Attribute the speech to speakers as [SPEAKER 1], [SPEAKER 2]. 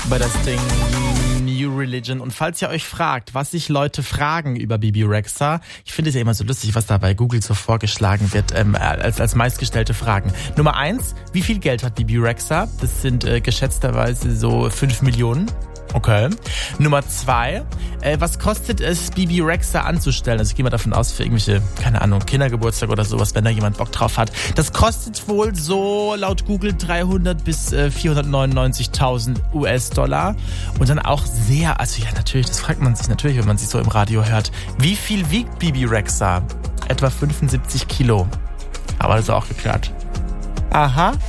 [SPEAKER 1] bei das Ding New Religion. Und falls ihr euch fragt, was sich Leute fragen über Bebe Rexha, ich finde es ja immer so lustig, was da bei Google so vorgeschlagen wird, als meistgestellte Fragen. Nummer 1, wie viel Geld hat Bebe Rexha? Das sind geschätzterweise so 5 Millionen. Okay. Nummer 2, was kostet es, Bebe Rexha anzustellen? Also ich gehe mal davon aus, für irgendwelche, keine Ahnung, Kindergeburtstag oder sowas, wenn da jemand Bock drauf hat. Das kostet wohl so laut Google 300 bis 499.000 US-Dollar. Und dann auch sehr, also ja natürlich, das fragt man sich natürlich, wenn man sich so im Radio hört. Wie viel wiegt Bebe Rexha? Etwa 75 Kilo. Aber das ist auch geklärt. Aha.